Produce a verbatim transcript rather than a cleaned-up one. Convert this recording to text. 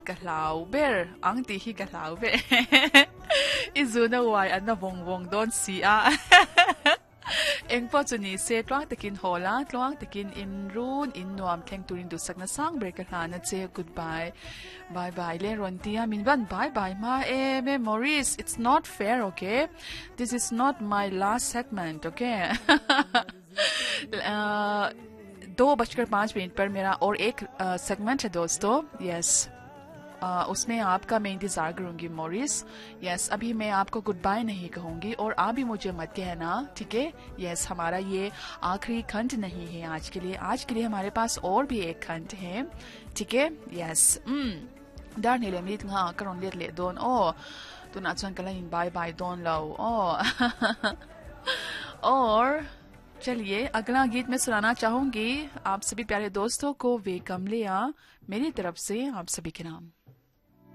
Kalauber, ang tihi kalauber. Izuna wai anna wong wong don si a. Eng po chuni se twang takin hola, twang takin in run, in nuam tleng turin dusak na sang breakalana che goodbye. Bye bye le rontia min ban bye bye ma eh me Maurice, it's not fair, okay? This is not my last segment, okay? uh, दो बजकर पाँच minute पर मेरा और एक segment है दोस्तों. Yes Uh, उसमें आपका मैं इंतज़ार करूंगी मॉरिस. यस अभी मैं आपको गुड बाय नहीं कहूंगी और आप भी मुझे मत कहना, ठीक है? यस हमारा ये आखिरी खंड नहीं है आज के लिए. आज के लिए हमारे पास और भी एक खंड है, ठीक है? Yes dar nile mit nga karon let le don o tu na chan kala in bye bye don lau o. और चलिए अगला गीत मैं सुनाना चाहूंगी आप सभी प्यारे दोस्तों को. वे कमलिया मेरी तरफ से आप सभी के नाम.